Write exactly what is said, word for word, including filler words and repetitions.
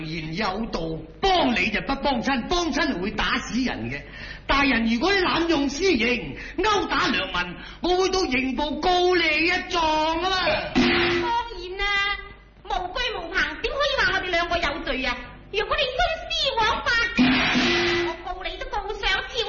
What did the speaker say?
言有道，幫你就不幫親，幫親就會打死人嘅。大人，如果你濫用私刑，毆打良民，我會到刑部告你一狀